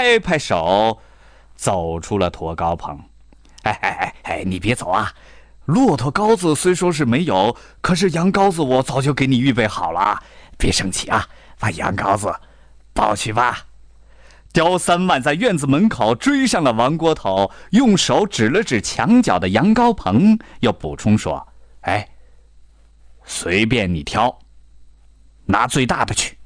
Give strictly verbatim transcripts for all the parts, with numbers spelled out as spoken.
拍拍手，走出了驼高棚。哎哎哎哎，你别走啊！骆驼羔子虽说是没有，可是羊羔子我早就给你预备好了，别生气啊，把羊羔子抱去吧。刁三万在院子门口追上了王锅头，用手指了指墙角的羊羔棚，又补充说：“哎，随便你挑，拿最大的去。”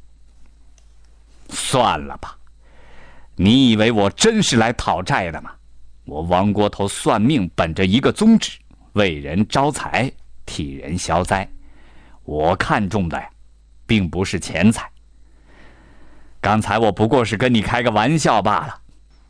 算了吧，你以为我真是来讨债的吗？我王锅头算命本着一个宗旨，为人招财，替人消灾。我看中的呀，并不是钱财。刚才我不过是跟你开个玩笑罢了。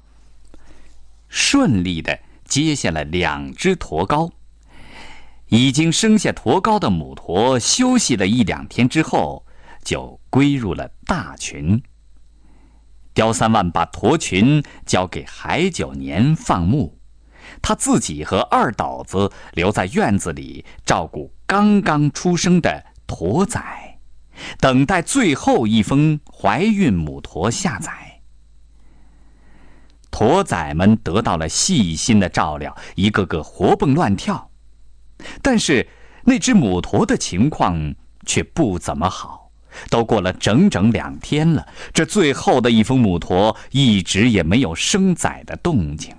顺利的接下了两只驼羔，已经生下驼羔的母驼休息了一两天之后，就归入了大群。刁三万把驼群交给海九年放牧，他自己和二斗子留在院子里照顾刚刚出生的驼崽，等待最后一封怀孕母驼下崽。驼崽们得到了细心的照料，一个个活蹦乱跳，但是那只母驼的情况却不怎么好。都过了整整两天了，这最后的一封母驼一直也没有生崽的动静。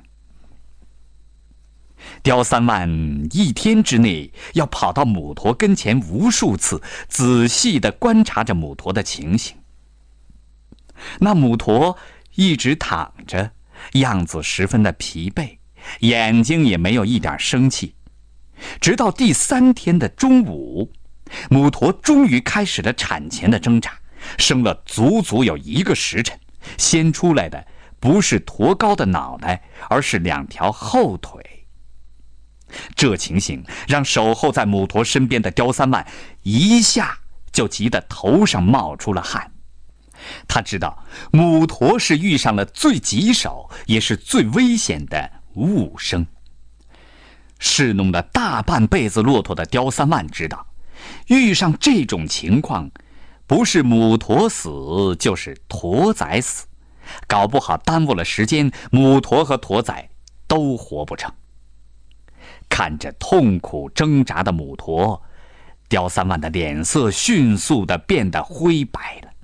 刁三万一天之内要跑到母驼跟前无数次，仔细地观察着母驼的情形。那母驼一直躺着，样子十分的疲惫，眼睛也没有一点生气。直到第三天的中午，母驼终于开始了产前的挣扎，生了足足有一个时辰，先出来的不是驼羔的脑袋，而是两条后腿。这情形让守候在母驼身边的刁三万一下就急得头上冒出了汗。他知道母驼是遇上了最棘手也是最危险的误生。侍弄了大半辈子骆驼的刁三万知道，遇上这种情况，不是母驼死就是驼崽死，搞不好耽误了时间，母驼和驼崽都活不成。看着痛苦挣扎的母驼，刁三万的脸色迅速地变得灰白了。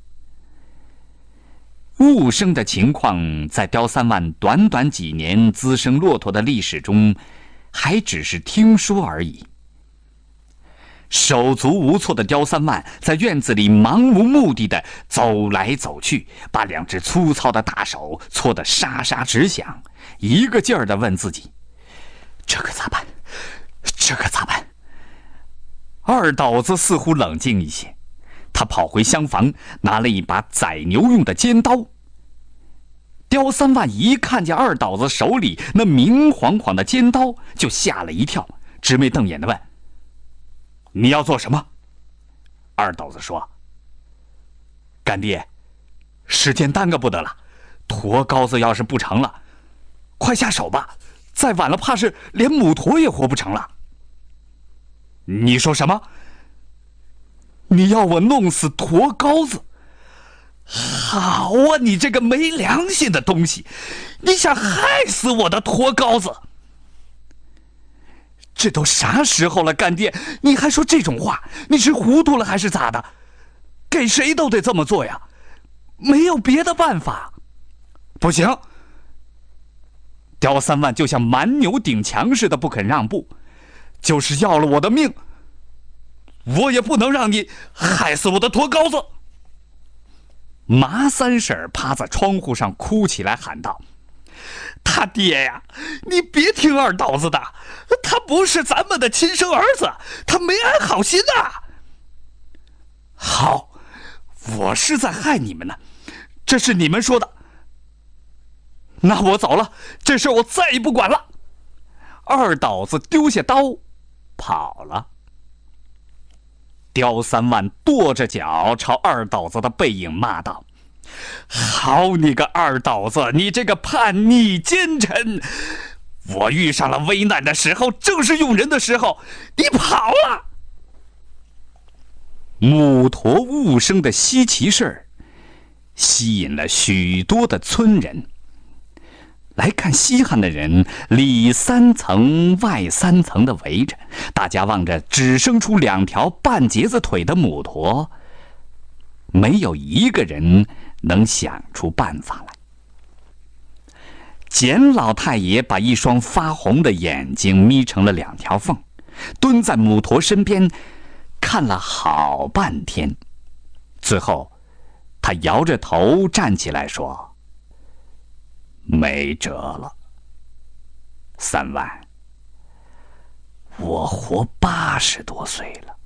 误生的情况在刁三万短短几年滋生骆驼的历史中，还只是听说而已。手足无措的刁三万在院子里漫无目的地走来走去，把两只粗糙的大手搓得沙沙直响，一个劲儿地问自己：这可咋办？这可咋办？二斗子似乎冷静一些，他跑回厢房，拿了一把宰牛用的尖刀。刁三万一看见二斗子手里那明晃晃的尖刀，就吓了一跳，直眉瞪眼地问：你要做什么？二斗子说：干爹，时间耽搁不得了，驼羔子要是不成了，快下手吧，再晚了怕是连母驼也活不成了。你说什么？你要我弄死驼羔子？好啊，你这个没良心的东西，你想害死我的驼羔子？这都啥时候了，干爹，你还说这种话？你是糊涂了还是咋的？给谁都得这么做呀，没有别的办法。不行！刁三万就像蛮牛顶墙似的不肯让步，就是要了我的命，我也不能让你害死我的驼羔子。麻三婶趴在窗户上哭起来，喊道：他爹呀，你别听二斗子的，他不是咱们的亲生儿子，他没安好心啊。好，我是在害你们呢，这是你们说的。那我走了，这事我再也不管了。二斗子丢下刀跑了。刁三万跺着脚朝二斗子的背影骂道：好你个二斗子，你这个叛逆奸臣，我遇上了危难的时候，正是用人的时候，你跑了。母驼误生的稀奇事儿吸引了许多的村人。来看稀罕的人里三层外三层的围着，大家望着只生出两条半截子腿的母驼，没有一个人能想出办法来。简老太爷把一双发红的眼睛眯成了两条缝，蹲在母驼身边看了好半天，最后他摇着头站起来说：没辙了，三万，我活八十多岁了，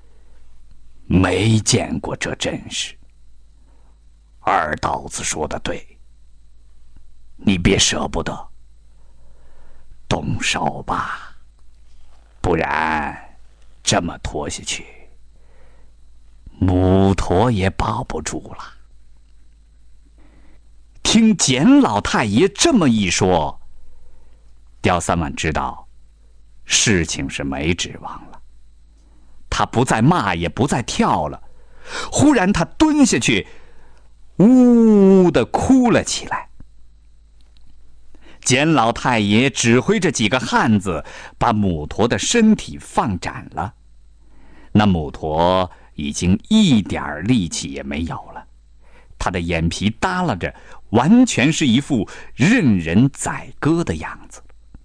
没见过这阵势。二道子说的对，你别舍不得，动手吧，不然这么拖下去，母驼也保不住了。听简老太爷这么一说，刁三万知道事情是没指望了。他不再骂，也不再跳了，忽然他蹲下去，呜呜地哭了起来。简老太爷指挥着几个汉子把母驼的身体放斩了，那母驼已经一点力气也没有了，他的眼皮耷拉着，完全是一副任人宰割的样子。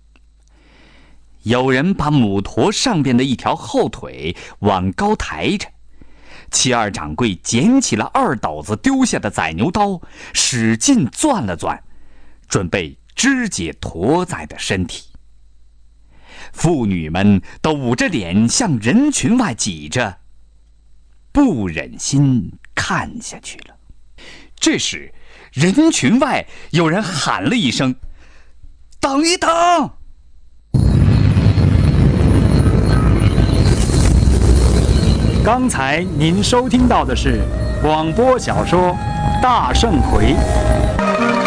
有人把母驼上边的一条后腿往高抬着，七二掌柜捡起了二斗子丢下的宰牛刀，使劲攥了攥，准备肢解驼仔的身体。妇女们都捂着脸向人群外挤着，不忍心看下去了。这时人群外有人喊了一声：等一等！ 刚才您收听到的是广播小说《大圣回》。